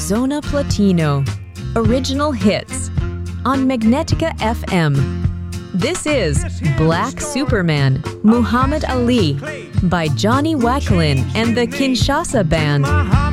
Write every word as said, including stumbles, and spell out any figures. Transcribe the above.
Zona Platino. Original hits on Magnetica F M. This is Black Superman, Muhammad Ali by Johnny Wakelin and the Kinshasa Band.